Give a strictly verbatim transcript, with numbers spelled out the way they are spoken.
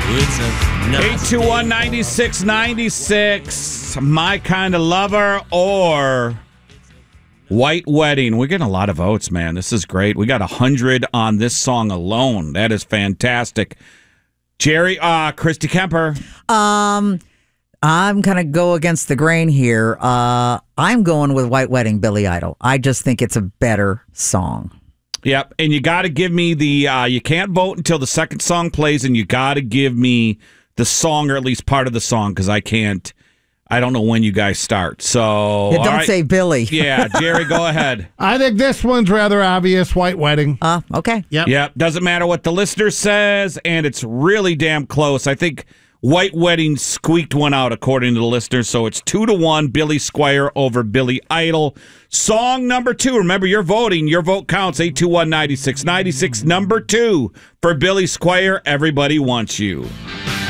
eight two one, nine six nine six. My Kind of Lover or White Wedding. We're getting a lot of votes, man. This is great. We got one hundred on this song alone. That is fantastic. Jerry, uh, Christy Kemper. Um, I'm going to go against the grain here. Uh, I'm going with White Wedding, Billy Idol. I just think it's a better song. Yep, and you got to give me the, uh, you can't vote until the second song plays, and you got to give me the song, or at least part of the song, because I can't, I don't know when you guys start. So yeah, don't right. say Billy. Yeah, Jerry, go ahead. I think this one's rather obvious, White Wedding. Uh, okay. Yep. Yep, doesn't matter what the listener says, and it's really damn close. I think White Wedding squeaked one out according to the listeners, so it's two to one, Billy Squier over Billy Idol. Song number two, remember you're voting, your vote counts, eight two one, nine six nine six. Number two for Billy Squier, Everybody Wants You.